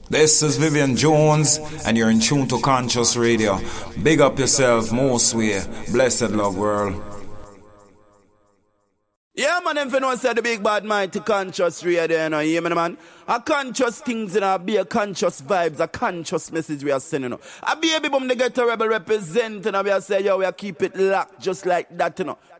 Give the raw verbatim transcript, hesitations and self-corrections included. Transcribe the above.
This is Vivian Jones, and you're in tune to Conscious Radio. Big up yourself, most way. Blessed love, world. Yeah, man, if you know, say the big bad mind to Conscious Radio, you know, you hear me, man? A conscious things, you know, be a conscious vibes, a conscious message we are sending, you know. A baby boom, they get a rebel represent, you know, we are saying, yo, we are keep it locked just like that, you know.